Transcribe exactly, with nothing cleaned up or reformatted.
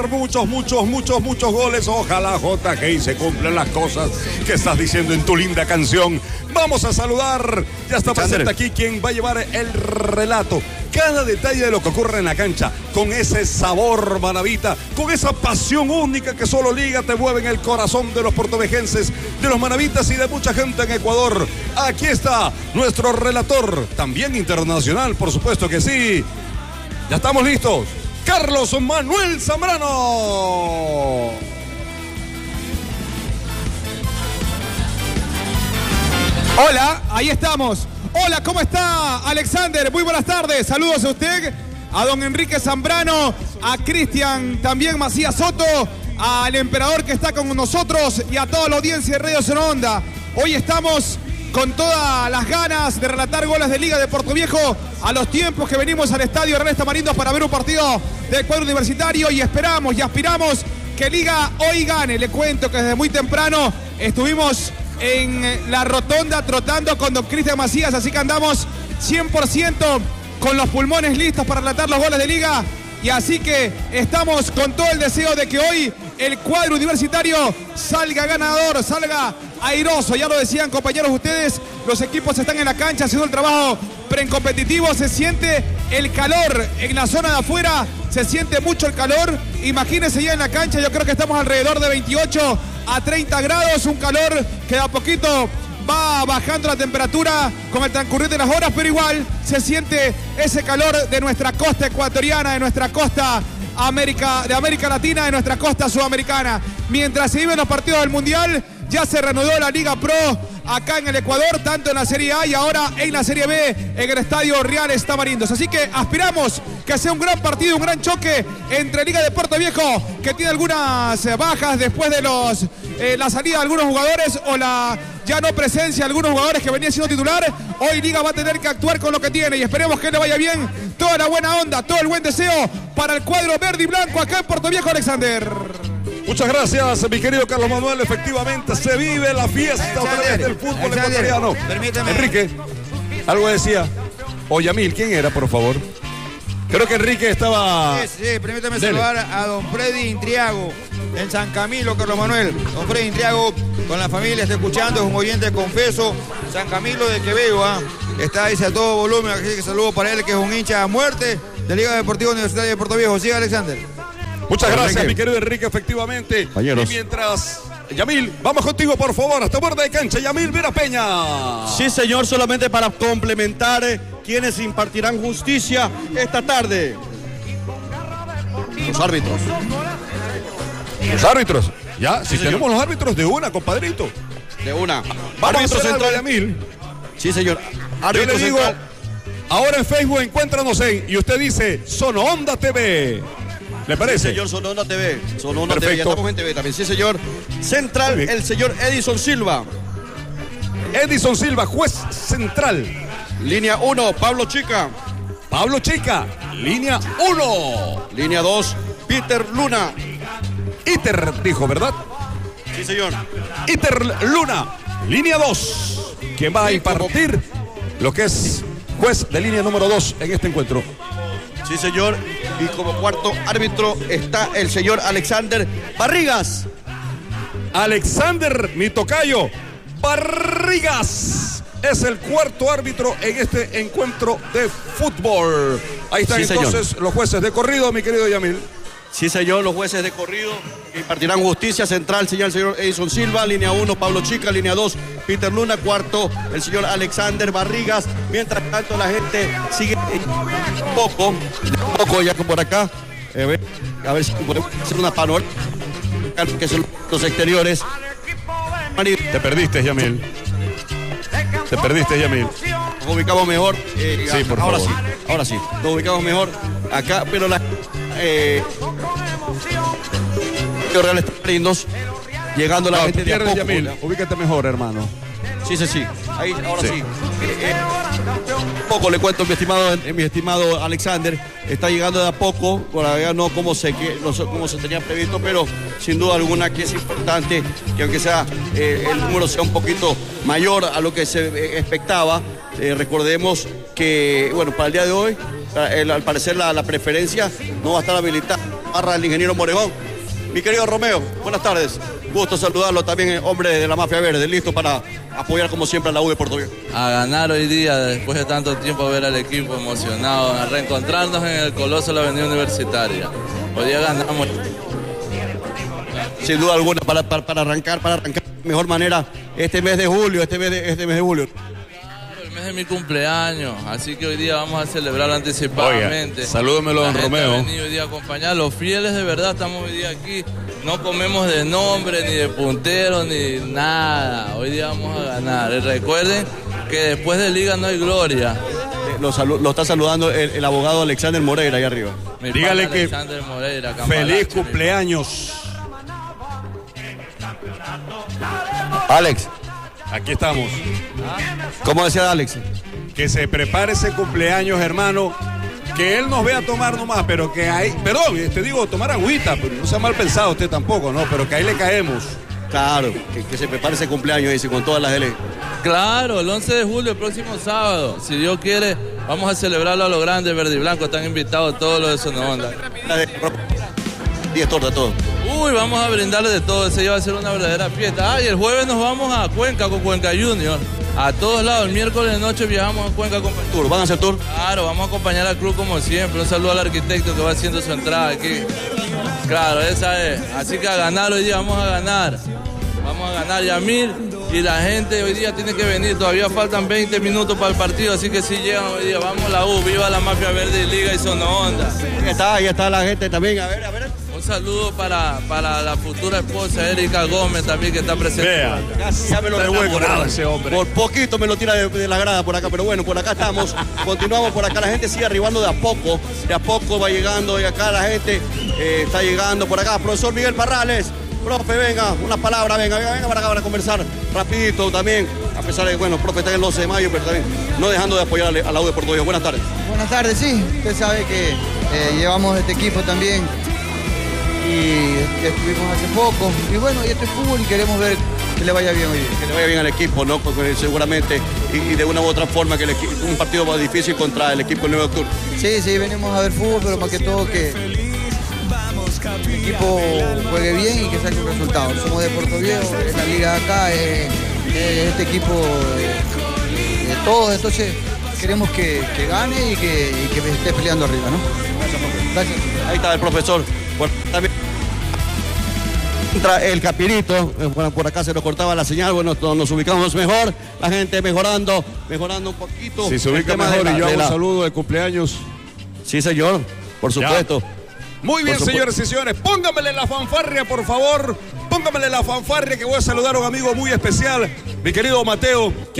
Muchos, muchos, muchos, muchos goles. Ojalá, J G, se cumplan las cosas que estás diciendo en tu linda canción. Vamos a saludar. Ya está presente aquí quien va a llevar el relato. Cada detalle de lo que ocurre en la cancha, con ese sabor manavita, con esa pasión única que solo Liga te mueve en el corazón de los portovejenses, de los manavitas y de mucha gente en Ecuador. Aquí está nuestro relator, también internacional, por supuesto que sí. Ya estamos listos. Carlos Manuel Zambrano. Hola, ahí estamos. Hola, ¿cómo está, Alexander? Muy buenas tardes. Saludos a usted, a don Enrique Zambrano, a Cristian también Macías Soto, al emperador que está con nosotros y a toda la audiencia de Radio Zona Onda. Hoy estamos con todas las ganas de relatar goles de Liga de Puerto Viejo a los tiempos que venimos al estadio Ernesto Marindos para ver un partido del cuadro universitario y esperamos y aspiramos que Liga hoy gane. Le cuento que desde muy temprano estuvimos en la rotonda trotando con don Cristian Macías, así que andamos cien por ciento con los pulmones listos para relatar los goles de Liga y así que estamos con todo el deseo de que hoy el cuadro universitario salga ganador, salga airoso. Ya lo decían compañeros ustedes, los equipos están en la cancha haciendo el trabajo precompetitivo, se siente el calor en la zona de afuera, se siente mucho el calor. Imagínense ya en la cancha, yo creo que estamos alrededor de veintiocho a treinta grados, un calor que de a poquito va bajando la temperatura con el transcurrir de las horas, pero igual se siente ese calor de nuestra costa ecuatoriana, de nuestra costa América, de América Latina, de nuestra costa sudamericana. Mientras se viven los partidos del Mundial, ya se reanudó la Liga Pro acá en el Ecuador, tanto en la Serie A y ahora en la Serie B, en el Estadio Real Estamarindos. Así que aspiramos que sea un gran partido, un gran choque entre Liga de Puerto Viejo, que tiene algunas bajas después de los eh, la salida de algunos jugadores o la ya no presencia de algunos jugadores que venían siendo titular. Hoy Liga va a tener que actuar con lo que tiene y esperemos que le vaya bien. Toda la buena onda, todo el buen deseo para el cuadro verde y blanco acá en Puerto Viejo, Alexander. Muchas gracias, mi querido Carlos Manuel. Efectivamente, se vive la fiesta otra vez del fútbol ecuatoriano. Permíteme. Enrique, algo decía. O Yamil, ¿quién era, por favor? Creo que Enrique estaba... Sí, sí, permítame Dele. saludar a don Freddy Intriago, en San Camilo, Carlos Manuel. Don Freddy Intriago, con la familia, está escuchando, es un oyente confeso. San Camilo de Quevedo, ¿ah? Está, dice, a todo volumen, así que saludo para él, que es un hincha a muerte de Liga Deportiva Universitaria de Puerto Viejo. Siga, Alexander. Muchas gracias, Enrique. mi querido Enrique, efectivamente. Compañeros. Y mientras... Yamil, vamos contigo, por favor, hasta borde de cancha. Yamil Vera Peña. Sí, señor, solamente para complementar eh, quienes impartirán justicia esta tarde. Los árbitros. Los árbitros. Ya, si Sí, tenemos señor. los árbitros de una, compadrito. De una. Vamos Árbitro a hacer algo, central. Yamil. Sí, señor. Yo Árbitro le digo, central. ahora en Facebook encuéntranos en, y usted dice, Sononda T V. ¿Le Sí, parece? señor, Sonona T V. Sonona T V. Ya Perfecto. estamos en T V también. Sí, señor. Central, Muy bien. el señor Edison Silva. Edison Silva, juez central. Línea uno, Pablo Chica. Pablo Chica, línea uno. Línea dos, Peter Luna. Iter dijo, ¿verdad? Sí, señor. Iter Luna, línea dos. ¿Quién va a Sí, como- impartir lo que es juez de línea número dos en este encuentro? Sí, señor. Y como cuarto árbitro está el señor Alexander Barrigas. Alexander, mi tocayo, Barrigas es el cuarto árbitro en este encuentro de fútbol. Ahí están Sí, entonces señor. los jueces de corrido, mi querido Yamil. Sí, señor, los jueces de corrido que impartirán justicia. Central, señor, el señor Edison Silva. Línea uno, Pablo Chica. Línea dos, Peter Luna. Cuarto, el señor Alexander Barrigas. Mientras tanto, la gente sigue un poco, un poco ya por acá. Eh, a ver, a ver si podemos hacer una panorámica, que son los exteriores. Te perdiste, Yamil. Te perdiste, Yamil. Nos ubicamos mejor. eh, Sí, por ahora favor. sí, ahora sí. Nos ubicamos mejor acá, pero la. Eh, Real Estamarindos, llegando la No, gente tú de a pierdes, poco, Yamil. ¿ya? Ubícate mejor, hermano. Sí, sí, sí. Ahí, ahora Sí. sí. Eh, eh, un poco le cuento, mi estimado, eh, mi estimado Alexander. Está llegando de a poco, todavía no como se, que, no sé cómo se tenía previsto, pero sin duda alguna que es importante que aunque sea eh, el número sea un poquito mayor a lo que se eh, expectaba. Eh, recordemos que, bueno, para el día de hoy el, al parecer la, la preferencia no va a estar habilitada. Barra el ingeniero Morejón. Mi querido Romeo, buenas tardes. Gusto saludarlo también, hombre de la Mafia Verde, listo para apoyar como siempre a la U de Puerto Viejo. A ganar hoy día, después de tanto tiempo ver al equipo emocionado, a reencontrarnos en el Coloso de la Avenida Universitaria. Hoy día ganamos. Sin duda alguna, para, para, para arrancar, para arrancar de mejor manera este mes de julio, este mes de, este mes de julio. El mes de mi cumpleaños, así que hoy día vamos a celebrarlo anticipadamente. Oiga, salúdemelo, don Romeo. Ha venido hoy día a acompañar, los fieles de verdad estamos hoy día aquí. No comemos de nombre, ni de puntero, ni nada. Hoy día vamos a ganar. Y recuerden que después de Liga no hay gloria. Lo, salu lo está saludando el, el abogado Alexander Moreira ahí arriba. Mi Dígale que Moreira, feliz cumpleaños. Alex. Aquí estamos. ¿Cómo decía Alex? Que se prepare ese cumpleaños, hermano. Que él nos vea tomar nomás, pero que ahí... Perdón, te digo, tomar agüita, pero no sea mal pensado usted tampoco, ¿no? Pero que ahí le caemos. Claro, que, que se prepare ese cumpleaños, dice, con todas las L. Claro, el once de julio, el próximo sábado. Si Dios quiere, vamos a celebrarlo a lo grande, verde y blanco. Están invitados todos los de Sononda. diez tortas, todo. Uy, vamos a brindarle de todo. Ese ya va a ser una verdadera fiesta. Ah, y el jueves nos vamos a Cuenca con Cuenca Junior. A todos lados. El miércoles de noche viajamos a Cuenca con tour. ¿Van a hacer tour? Claro, vamos a acompañar al club como siempre. Un saludo al arquitecto que va haciendo su entrada aquí. Claro, esa es. Así que a ganar hoy día, vamos a ganar. Vamos a ganar, Yamil. Y la gente hoy día tiene que venir. Todavía faltan veinte minutos para el partido. Así que si llegan hoy día, vamos a la U. Viva la Mafia Verde y Liga y Sononda. Ahí está, ahí está la gente también. A ver, a ver. Un saludo para, para la futura esposa Erika Gómez también que está presente. Vea, ya me lo enamorado ese hombre. Por poquito me lo tira de, de la grada por acá, pero bueno, por acá estamos. Continuamos por acá, la gente sigue arribando de a poco. De a poco va llegando y acá la gente eh, está llegando por acá. Profesor Miguel Parrales, profe, venga, una palabra, venga, venga, venga para acá para conversar rapidito también. A pesar de que, bueno, el profe está en el doce de mayo, pero también no dejando de apoyar a la U de Puerto Viejo. Buenas tardes. Buenas tardes, sí. Usted sabe que eh, llevamos este equipo también y estuvimos hace poco. Y bueno, y este es fútbol y queremos ver que le vaya bien hoy. Que le vaya bien al equipo, ¿no? Porque seguramente, y, y de una u otra forma, que el un partido más difícil contra el equipo del nueve de octubre. Sí, sí, venimos a ver fútbol, pero más que todo que el equipo juegue bien y que saque un resultado. Somos de Puerto Viejo, es la liga de acá, es, es este equipo de, de todos, entonces queremos que, que gane y que, y que esté peleando arriba, ¿no? Gracias. Ahí está el profesor. Bueno, también entra el Capirito, bueno, por acá se nos cortaba la señal, bueno, nos ubicamos mejor, la gente mejorando, mejorando un poquito. Si se ubica mejor la, y yo hago la... un saludo de cumpleaños. Sí, señor, por supuesto. Ya. Muy bien, señores y señores, póngamele la fanfarria, por favor, póngamele la fanfarria que voy a saludar a un amigo muy especial, mi querido Mateo.